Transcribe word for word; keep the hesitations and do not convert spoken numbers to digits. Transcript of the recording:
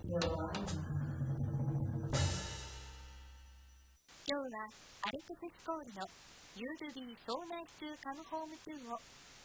今日はアレクス・スコールの You'll Be So Nice to Come Home To を